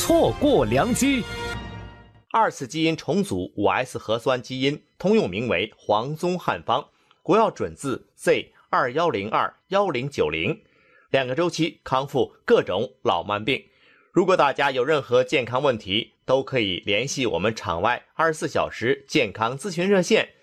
错过良机。 二次基因重组 5S 核酸基因通用名为黄宗汉方，国药准字 Z21021090，2个周期康复各种老慢病。如果大家有任何健康问题，都可以联系我们场外24小时健康咨询热线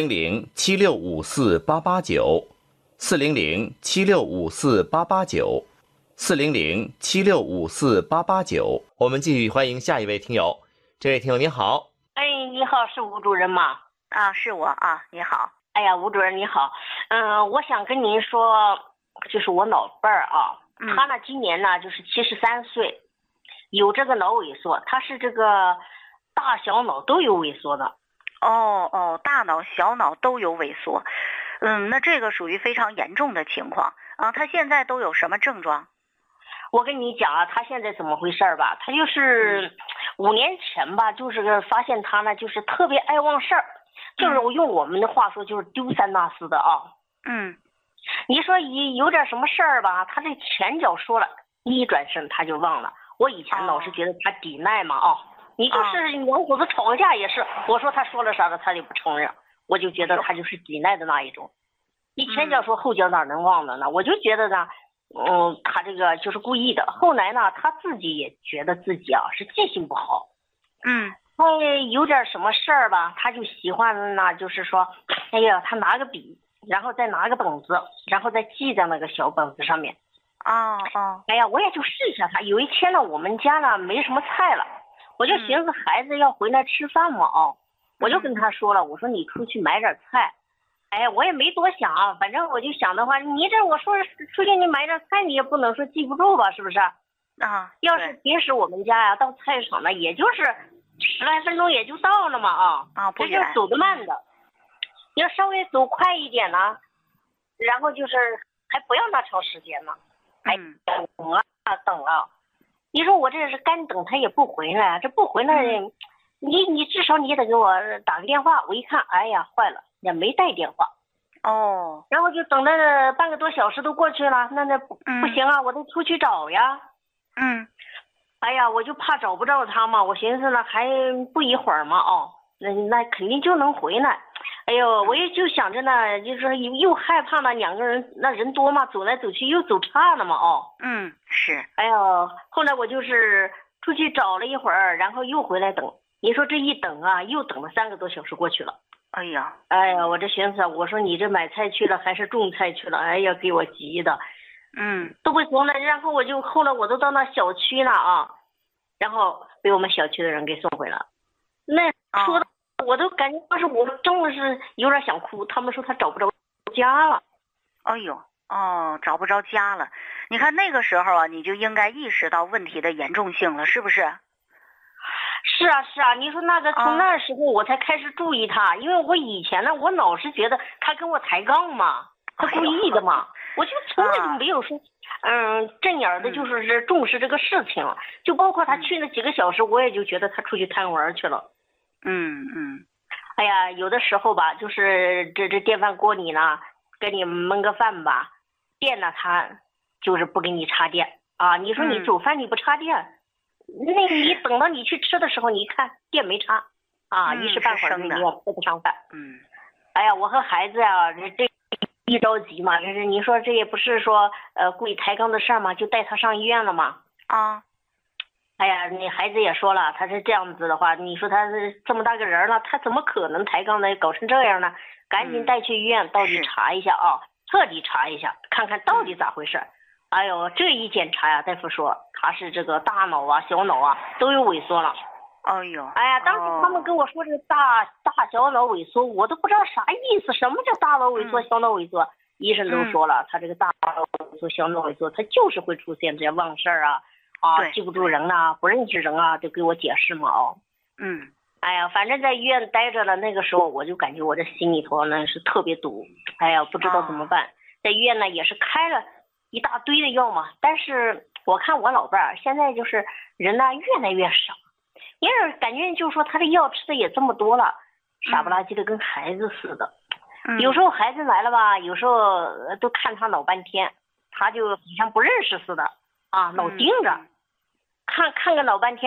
400-7654-889，400-7654-889，400-7654-889。我们继续欢迎下一位听友。这位听友你好。 哎，你好，是吴主任吗？ 啊，是我啊，你好。 哎呀，吴主任你好，我想跟您说，就是我老伴儿啊，他呢今年呢就是73岁，有这个脑萎缩，他是这个大小脑都有萎缩的。 大脑小脑都有萎缩，那这个属于非常严重的情况啊。他现在都有什么症状？ 我跟你讲啊，他现在怎么回事吧？他就是5年前吧，就是发现他呢就是特别爱忘事儿，就是我用我们的话说就是丢三落四的啊。你说有点什么事儿吧，他这前脚说了，一转身他就忘了。我以前老是觉得他抵赖嘛啊。你就是两口子吵个架也是，我说他说了啥了，他就不承认，我就觉得他就是抵赖的那一种。你前脚说后脚哪能忘了呢？我就觉得呢，他这个就是故意的。后来呢，他自己也觉得自己啊是记性不好。他有点什么事儿吧，他就喜欢呢，就是说，哎呀，他拿个笔，然后再拿个本子，然后再记在那个小本子上面。哎呀，我也就试一下他。有一天呢，我们家呢没什么菜了。我就寻思孩子要回来吃饭嘛我就跟他说了，我说你出去买点菜。哎，我也没多想啊，反正我就想的话，你这我说出去你买点菜，你也不能说记不住吧，是不是？要是平时我们家呀到菜市场呢，也就是10来分钟也就到了嘛不远， 这就走得慢的。要稍微走快一点呢，然后就是还不要那长时间呢，等啊。你说我这是干等他也不回来，这不回来，你至少你也得给我打个电话。我一看，哎呀，坏了，也没带电话。然后就等了半个多小时都过去了，那不行啊，我得出去找呀。哎呀，我就怕找不着他嘛，我寻思呢还不一会儿嘛那肯定就能回来。哎呦，我也就想着呢，就是说又害怕呢，两个人那人多嘛，走来走去又走岔了嘛是。 哎呦，后来我就是出去找了一会儿，然后又回来等。你说这一等啊，又等了3个多小时过去了。 哎呀， 我这寻思，我说你这买菜去了还是种菜去了？哎呀，给我急的，都不行了。然后后来我都到那小区了然后被我们小区的人给送回了。那说的我都感觉当时我真的是有点想哭。他们说他找不着家了。 找不着家了。你看那个时候啊，你就应该意识到问题的严重性了，是不是？ 是啊，你说那个从那时候我才开始注意他，因为我以前呢，我老是觉得他跟我抬杠嘛，他故意的嘛，我就从来就没有说，正眼的就是重视这个事情，就包括他去那几个小时，我也就觉得他出去贪玩去了。哎呀，有的时候吧，就是这电饭锅里呢，给你焖个饭吧，电呢他就是不给你插电你说你煮饭你不插电，那你等到你去吃的时候，你一看电没插一时半会儿你也吃不上饭。哎呀，我和孩子呀，这一着急嘛，这是你说这也不是说故意抬杠的事儿嘛，就带他上医院了嘛。哎呀，你孩子也说了，他是这样子的话，你说他是这么大个人了，他怎么可能抬杠呢？搞成这样呢？赶紧带去医院，到底查一下彻底查一下，看看到底咋回事。哎呦，这一检查呀，大夫说他是这个大脑小脑都有萎缩了。哎呀，当时他们跟我说这个大小脑萎缩，我都不知道啥意思，什么叫大脑萎缩、小脑萎缩？医生都说了，他这个大脑萎缩、小脑萎缩，他就是会出现这些忘事儿记不住人不认识人就给我解释嘛哎呀，反正在医院待着了，那个时候我就感觉我这心里头呢是特别堵。哎呀，不知道怎么办。在医院呢也是开了一大堆的药嘛，但是我看我老伴儿现在就是人呢越来越少，因为感觉就是说他的药吃的也这么多了，傻不拉几的跟孩子似的。有时候孩子来了吧，有时候都看他老半天，他就好像不认识似的老盯着，看个老半天。